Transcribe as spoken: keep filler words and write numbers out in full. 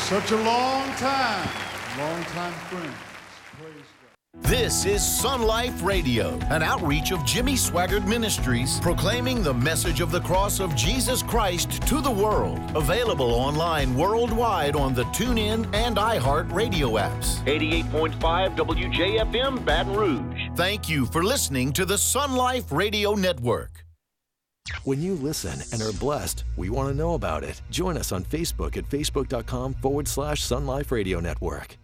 Such a long time, long time friends. Praise God. This is Sun Life Radio, an outreach of Jimmy Swaggart Ministries, proclaiming the message of the cross of Jesus Christ to the world. Available online worldwide on the TuneIn and iHeart radio apps. eighty-eight point five W J F M, Baton Rouge. Thank you for listening to the Sun Life Radio Network. When you listen and are blessed, we want to know about it. Join us on Facebook at facebook.com forward slash Sun Life Radio Network.